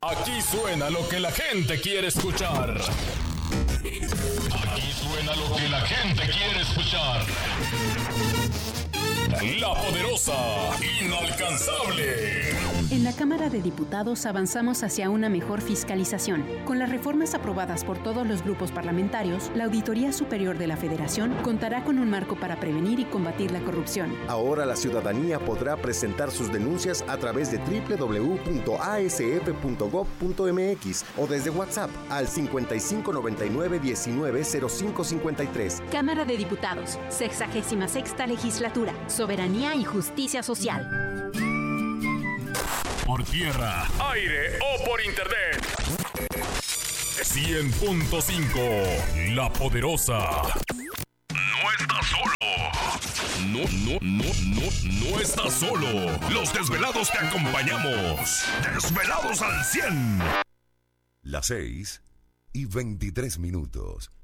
Aquí suena lo que la gente quiere escuchar. Aquí suena lo que la gente quiere escuchar. La poderosa, inalcanzable. En la Cámara de Diputados avanzamos hacia una mejor fiscalización. Con las reformas aprobadas por todos los grupos parlamentarios, la Auditoría Superior de la Federación contará con un marco para prevenir y combatir la corrupción. Ahora la ciudadanía podrá presentar sus denuncias a través de www.asf.gov.mx o desde WhatsApp al 5599-190553. Cámara de Diputados, 66ª Legislatura, Soberanía y Justicia Social. Por tierra, aire o por internet. 100.5, La Poderosa. No estás solo. No estás solo. Los desvelados te acompañamos. Desvelados al 100. Las 6:23.